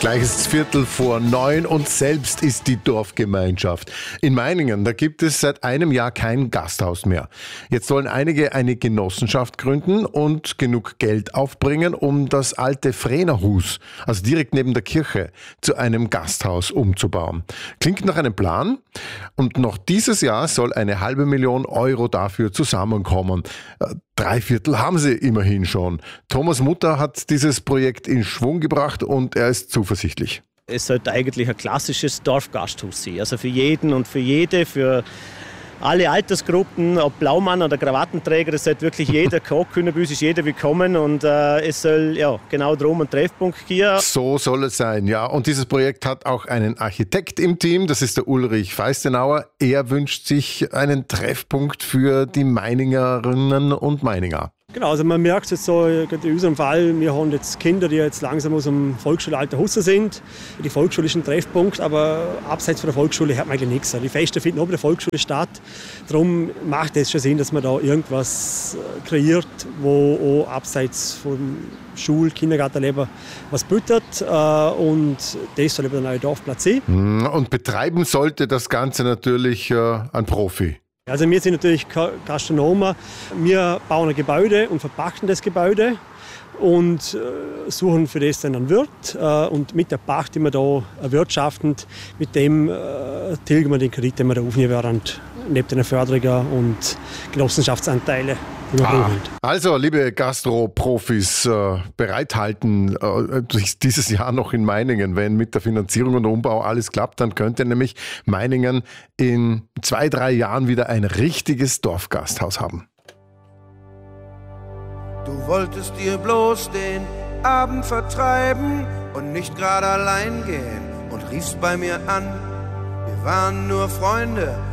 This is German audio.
Gleich ist es 8:45 und selbst ist die Dorfgemeinschaft. In Meiningen, da gibt es seit einem Jahr kein Gasthaus mehr. Jetzt wollen einige eine Genossenschaft gründen und genug Geld aufbringen, um das alte Frehnerhus, also direkt neben der Kirche, zu einem Gasthaus umzubauen. Klingt nach einem Plan und noch dieses Jahr soll 500.000 Euro dafür zusammenkommen. 3/4 haben sie immerhin schon. Thomas Mutter hat dieses Projekt in Schwung gebracht und er ist zuversichtlich. Es sollte eigentlich ein klassisches Dorfgasthaus sein. Also für jeden und für jede, für alle Altersgruppen, ob Blaumann oder Krawattenträger, es sollte wirklich jeder kommen können. Bei uns ist jeder willkommen und es soll genau darum einen Treffpunkt geben. So soll es sein, ja. Und dieses Projekt hat auch einen Architekt im Team, das ist der Ulrich Feistenauer. Er wünscht sich einen Treffpunkt für die Meiningerinnen und Meininger. Genau, also man merkt es jetzt so in unserem Fall, wir haben jetzt Kinder, die jetzt langsam aus dem Volksschulalter raus sind. Die Volksschule ist ein Treffpunkt, aber abseits von der Volksschule hat man eigentlich nichts. Die Feste finden auch bei der Volksschule statt. Darum macht es schon Sinn, dass man da irgendwas kreiert, wo auch abseits vom Kindergartenleben was bietet. Und das soll eben der neue Dorfplatz sein. Und betreiben sollte das Ganze natürlich ein Profi. Also wir sind natürlich Gastronomen. Wir bauen ein Gebäude und verpachten das Gebäude und suchen für das dann einen Wirt. Und mit der Pacht, die wir da erwirtschaften, mit dem tilgen wir den Kredit, den wir da aufnehmen werden, neben den Förderungen und Genossenschaftsanteile, die wir brauchen. Also, liebe Gastro-Profis, bereithalten dieses Jahr noch in Meiningen. Wenn mit der Finanzierung und Umbau alles klappt, dann könnte nämlich Meiningen in 2-3 Jahren wieder ein richtiges Dorfgasthaus haben. Du wolltest dir bloß den Abend vertreiben und nicht gerade allein gehen und riefst bei mir an. Wir waren nur Freunde